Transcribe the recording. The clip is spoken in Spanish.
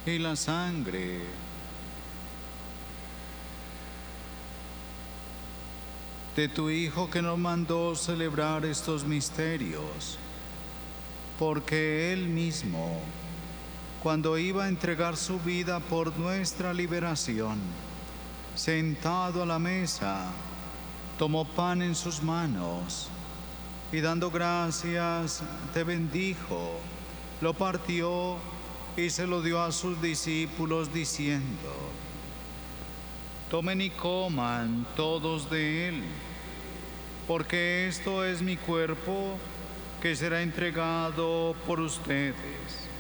y la sangre de tu Hijo, que nos mandó celebrar estos misterios, porque Él mismo, cuando iba a entregar su vida por nuestra liberación, sentado a la mesa, tomó pan en sus manos y dando gracias, te bendijo, lo partió y se lo dio a sus discípulos diciendo: tomen y coman todos de él, porque esto es mi cuerpo que será entregado por ustedes.